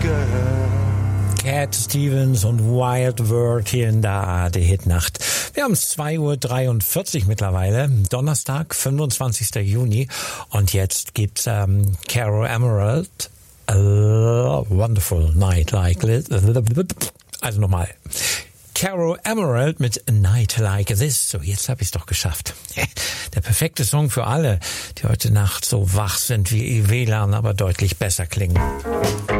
girl. Cat Stevens und Wild World hier in der ARD-Hitnacht. Wir haben es 2:43 Uhr mittlerweile, Donnerstag, 25. Juni. Und jetzt gibt's Caro Emerald, A Wonderful Night Like This. Also nochmal. Caro Emerald mit A Night Like This. So, jetzt habe ich es doch geschafft. Der perfekte Song für alle, die heute Nacht so wach sind wie ihr WLAN, aber deutlich besser klingen.